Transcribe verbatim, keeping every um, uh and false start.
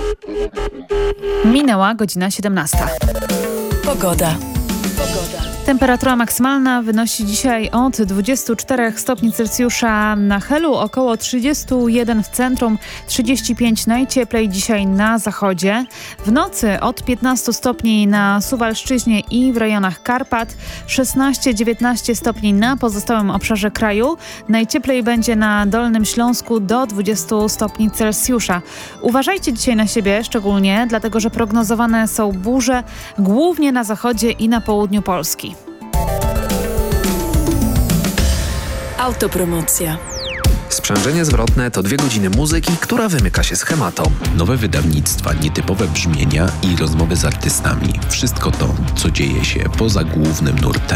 Minęła godzina siedemnasta. Pogoda. Temperatura maksymalna wynosi dzisiaj od dwudziestu czterech stopni Celsjusza na Helu, około trzydziestu jeden w centrum, trzydzieści pięć najcieplej dzisiaj na zachodzie. W nocy od piętnastu stopni na Suwalszczyźnie i w rejonach Karpat, szesnaście dziewiętnaście stopni na pozostałym obszarze kraju. Najcieplej będzie na Dolnym Śląsku do dwudziestu stopni Celsjusza. Uważajcie dzisiaj na siebie szczególnie, dlatego że prognozowane są burze głównie na zachodzie i na południu Polski. Autopromocja. Sprzężenie zwrotne to dwie godziny muzyki, która wymyka się schematom. Nowe wydawnictwa, nietypowe brzmienia i rozmowy z artystami. Wszystko to, co dzieje się poza głównym nurtem.